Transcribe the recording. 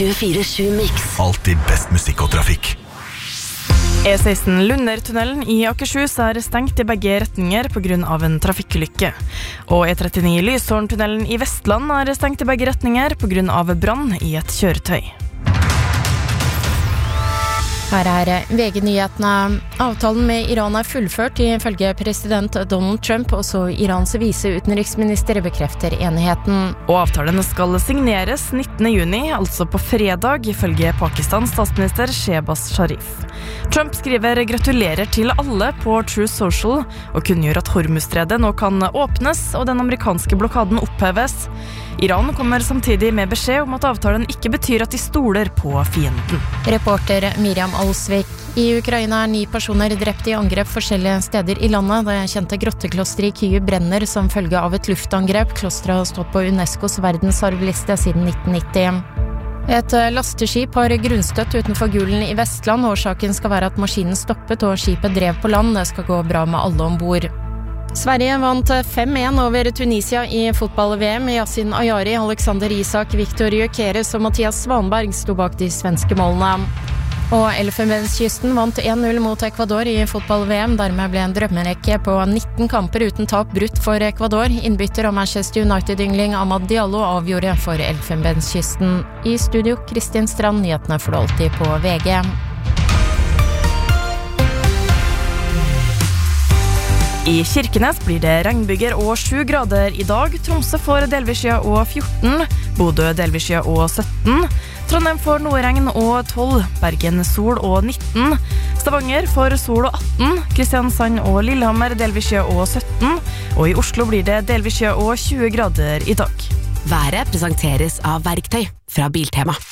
24/7 Mix. Alltid best musikk og trafikk. E16 Lundertunnelen i Akershus stengt i begge retninger på grunn av en trafikkulykke. Og E39 Lyshorntunnelen i Vestland stengt i begge retninger på grunn av brann i et kjøretøy. Her VG-nyhetene. Avtalen med Iran fullført ifølge president Donald Trump, og så Irans viseutenriksminister bekrefter enigheten. Og avtalen skal signeres 19. juni, altså på fredag, ifølge Pakistans statsminister Shehbaz Sharif. Trump skriver gratulerer til alle på True Social, og kunngjør at Hormuzstredet nå kan åpnes, og den amerikanske blokaden oppheves. Iran kommer samtidig med beskjed om at avtalen ikke betyr at de stoler på fienden. Reporter Miriam Alsvik. I Ukraina 9 personer drept i angrep forskjellige steder i landet. Det kjente grotteklosteret i Kyiv brenner som følge av et luftangrep. Klosteret har stått på UNESCOs verdensarvliste siden 1990. Et lasteskip har grunnstøtt utenfor Gulen i Vestland. Årsaken skal være at maskinen stoppet og skipet drev på land. Det skal gå bra med alle ombord. Sverige vant 5-1 over Tunisia i fotball-VM. Yasin Ayari, Alexander Isak, Viktor Gyökeres og Mathias Svanberg sto bak de svenske målene. Og Elfenbenskysten vant 1-0 mot Ecuador i fotball-VM. Dermed ble en drømmerekke på 19 kamper uten tap brutt for Ecuador. Innbytter av Manchester United-yngling Amad Diallo avgjorde for Elfenbenskysten. I studio Kristin Strand, nyhetene får du alltid på VG. I Kirkenes blir det regnbyger og 7 grader i dag. Tromsø får delvis skya og 14, Bodø delvis skya og 17, Trondheim får noe regn og 12, Bergen sol og 19, Stavanger får sol og 18, Kristiansand og Lillehammer delvis skya og 17, og i Oslo blir det delvis skya og 20 grader i dag. Været presenteres av Verktøy fra Biltema.